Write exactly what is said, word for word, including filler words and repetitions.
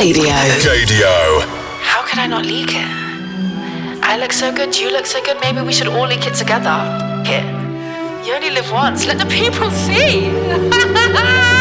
Gadio. Gadio. How could I not leak it? I look so good, you look so good, maybe we should all leak it together. It. You only live once, let the people see.